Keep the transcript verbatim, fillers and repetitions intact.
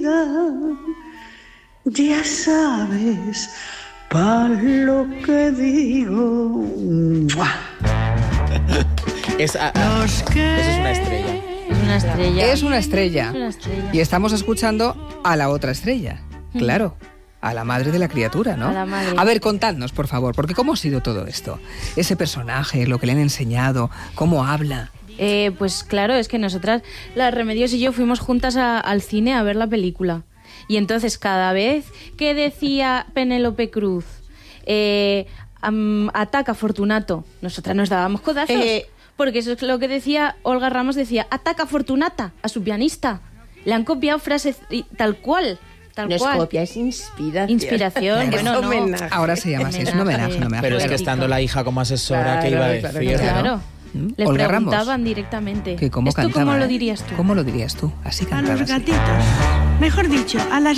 vida, ya sabes pa' lo que digo. Es a, a, eso es una estrella. Es una estrella. Es una estrella. Es una estrella. Y estamos escuchando a la otra estrella. Claro. A la madre de la criatura, ¿no? A la madre. A ver, contadnos, por favor, porque ¿cómo ha sido todo esto? Ese personaje, lo que le han enseñado, cómo habla. Eh, pues claro, es que nosotras, las Remedios y yo, fuimos juntas a, al cine a ver la película. Y entonces cada vez que decía Penélope Cruz, eh, um, ataca Fortunato, nosotras nos dábamos codazos. Eh, porque eso es lo que decía Olga Ramos, decía, ataca Fortunata, a su pianista. Le han copiado frases tal cual. Tal no cual. es copia, es inspiración. Inspiración, bueno, no. Ahora se llama así, es un homenaje, un homenaje. Pero es que estando la hija como asesora, claro, ¿qué iba a decir? Claro, claro. Claro. ¿Mm? Le Olga preguntaban Ramos. directamente. Que cómo ¿Esto cantaba, cómo lo eh? dirías tú? ¿Cómo lo dirías tú? Así A cantaba. los así. gatitos, mejor dicho, a las